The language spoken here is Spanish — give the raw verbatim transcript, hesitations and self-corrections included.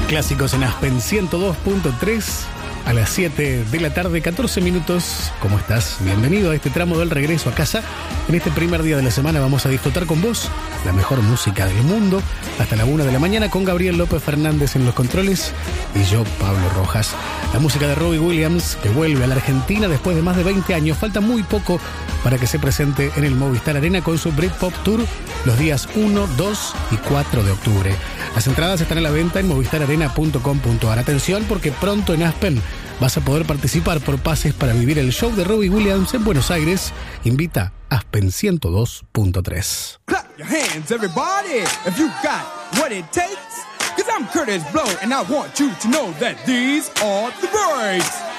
Clásicos en Aspen ciento dos punto tres a las siete de la tarde, catorce minutos. ¿Cómo estás? Bienvenido a este tramo del regreso a casa. En este primer día de la semana vamos a disfrutar con vos la mejor música del mundo hasta la una de la mañana con Gabriel López Fernández en los controles y yo, Pablo Rojas. La música de Robbie Williams, que vuelve a la Argentina después de más de veinte años. Falta muy poco para que se presente en el Movistar Arena con su Britpop Tour los días uno, dos y cuatro de octubre. Las entradas están a la venta en movistar arena punto com punto ar. Atención, porque pronto en Aspen vas a poder participar por pases para vivir el show de Robbie Williams en Buenos Aires. Invita Aspen ciento dos punto tres. Clap your hands, everybody, if you got what it takes. Cause I'm Curtis Blow, and I want you to know that these are the breaks.